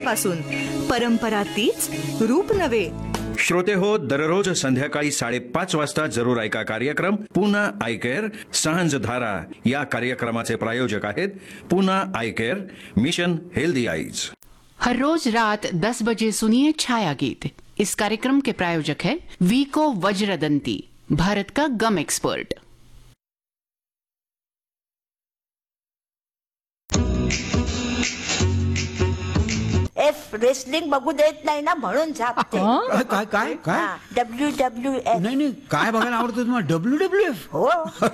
पहिल्यापासून. परंपरा तीच, रूप नवे. श्रोते हो, दररोज संध्याकाळी 5:30 वाजता जरूर ऐका कार्यक्रम पूना आय केअर सांझ धारा. या कार्यक्रमाचे प्रायोजक आहेत Poona I care, mission healthy eyes. हर रोज रात 10 बजे सुनिए छाया गीत. इस कार्यक्रम के प्रायोजक है वीको वज्रदंती, भारत का गम एक्सपर्ट. रेसलिंग बघू देत नाही ना म्हणून झापते. काय काय काय WWF. नाही काय बघायला आवडतं तुम्हाला? WWF. हो.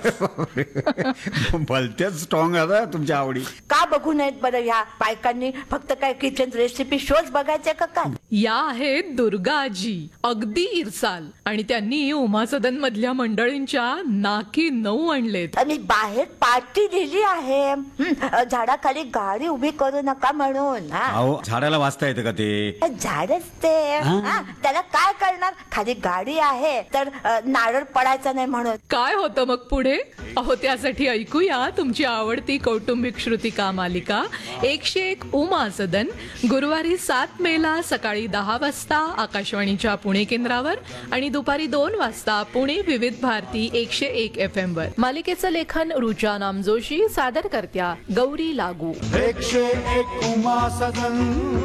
भलत्याच स्ट्रॉंग आहे तुमच्या आवडी. का बघू नयेत बरं? ह्या बायकांनी फक्त काय किचन रेसिपी शोज बघायचे का काय? या आहेत दुर्गा आजी, अगदी इरसाल, आणि त्यांनी उमा सदन मधल्या मंडळींच्या नाकी 9 आणलेत. आणि बाहेर पार्टी दिली आहे. झाडाखाली गाडी उभी करू नका म्हणून. अहो, झाडाला वाचता येतं का ते? झाडच ते. त्याला काय करणार? खाली गाडी आहे तर नारळ पडायचा नाही म्हणून. काय होतं मग पुढे? अहो, त्यासाठी ऐकूया तुमची आवडती कौटुंबिक श्रुतिका मालिका 101 उमा सदन, गुरुवारी 7 मेला सकाळी 10 वाजता आकाशवाणीच्या पुणे केंद्रावर आणि दुपारी 2 वाजता पुणे विविध भारती 101 FM वर. मालिकेचं लेखन रुचा नामजोशी, सादर करत्या गौरी लागू. 101 उमा सदन.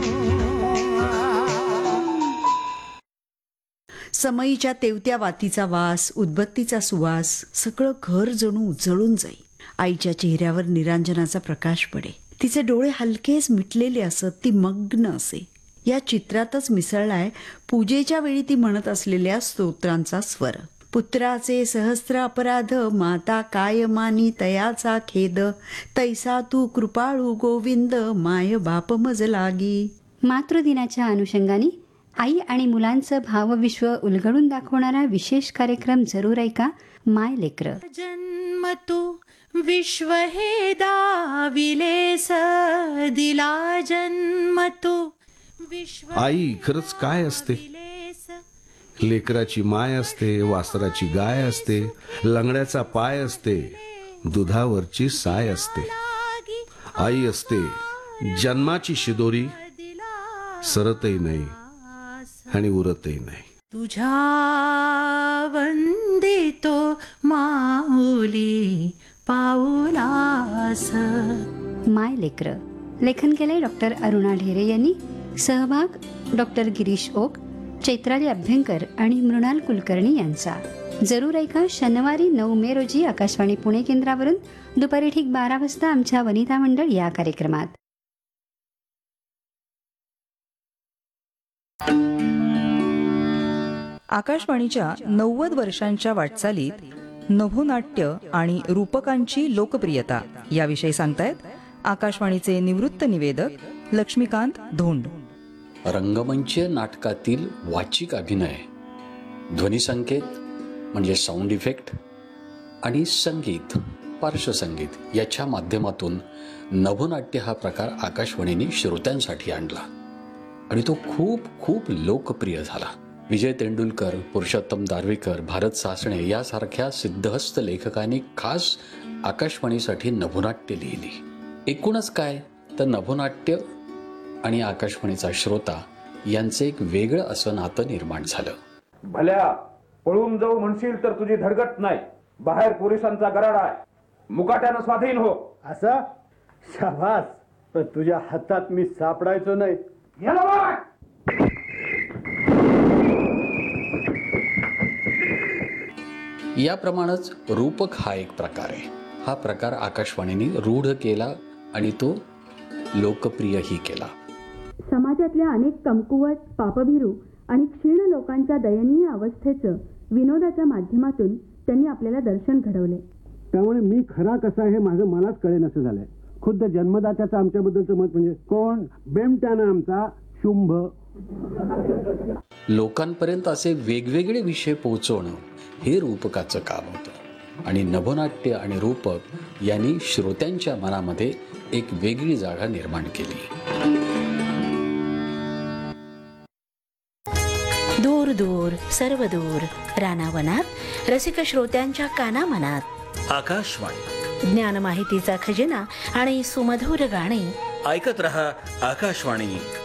समईच्या तेवत्या वातीचा वास, उदबत्तीचा सुवास, सगळं घर जणू उजळून जाई. आईच्या चेहऱ्यावर निरांजनाचा प्रकाश पडे. तिचे डोळे हलकेच मिटलेले असत. ती मग्न असे. या चित्रातच मिसळलाय पूजेच्या वेळी ती म्हणत असलेल्या स्तोत्रांचा स्वर. पुत्राचे सहस्त्र अपराध, माता काय मानी तयाचा खेद, तैसा तू कृपाळू गोविंद, माय बाप मज लागी. मातृदिनाच्या अनुषंगाने आई आणि मुलांचं भावविश्व उलगडून दाखवणारा विशेष कार्यक्रम जरूर ऐका, माय लेकरं. जन्म तू विश्व हे दाविलेस, दिला जन्म तू विश्व. आई खरंच काय असते? लेकराची माय असते, वासराची गाय असते, लंगड्याचा पाय असते, दुधावरची साय असते. आई असते जन्माची शिदोरी, सरतही नाही आणि उरतही नाही. तुझ्या वंदितो माऊली पाऊलास. माय लेकरं. लेखन केले डॉक्टर अरुणा ढेरे यांनी. सहभाग डॉक्टर गिरीश ओक, चैत्राली अभ्यंकर आणि मृणाल कुलकर्णी यांचा. जरूर ऐका शनिवारी 9 मे रोजी आकाशवाणी पुणे केंद्रावरून दुपारी ठीक 12 वाजता आमच्या वनिता मंडळ या कार्यक्रमात. आकाशवाणीच्या 90 वर्षांच्या वाटचालीत नभोनाट्य आणि रूपकांची लोकप्रियता याविषयी सांगतायत आकाशवाणीचे निवृत्त निवेदक लक्ष्मीकांत धोंड. रंगमंच नाटकातील वाचिक अभिनय, ध्वनिसंकेत म्हणजे साऊंड इफेक्ट आणि संगीत, पार्श्वसंगीत याच्या माध्यमातून नभोनाट्य हा प्रकार आकाशवाणीने श्रोत्यांसाठी आणला आणि तो खूप खूप लोकप्रिय झाला. विजय तेंडुलकर, पुरुषोत्तम दारव्हीकर, भारत सासणे यासारख्या सिद्धहस्त लेखकांनी खास आकाशवाणीसाठी नभोनाट्य लिहिली. एकूणच काय तर नभोनाट्य आणि आकाशवाणीचा श्रोता यांचे एक वेगळं असं नातं निर्माण झालं. भल्या पळून जाऊ म्हणशील तर तुझी धडगट नाही. बाहेर पोलिसांचा गराडा आहे, मुकाट्यानं स्वाधीन हो. असं शाबास. पण तुझ्या हातात मी सापडायचो नाही. याप्रमाणेच रूपक हा एक प्रकार आहे. हा प्रकार आकाशवाणीने रूढ केला आणि तो लोकप्रियही केला. समाजातल्या अनेक कमकुवत, पापभिरू आणि क्षीण लोकांच्या दयनीय अवस्थेचं विनोदाच्या माध्यमातून त्यांनी आपल्याला दर्शन घडवले. त्यामुळे मी खरा कसा हे माझं मलाच कळेन असं झालंय. खुद्द जन्मदात्याचं आमच्याबद्दलचं मत म्हणजे कोण? बेमट्यानं आमचा शुंभ. लोकांपर्यंत असे वेगवेगळे विषय पोहोचवणं हे रूपकाचं काम होतं आणि नभोनाट्य आणि रूपक यांनी श्रोत्यांच्या मनामध्ये एक वेगळी जागा निर्माण केली. दूर दूर सर्व दूर रानावनात रसिक श्रोत्यांच्या कानामनात आकाशवाणी, ज्ञान माहितीचा खजिना आणि सुमधुर गाणी. ऐकत रहा आकाशवाणी.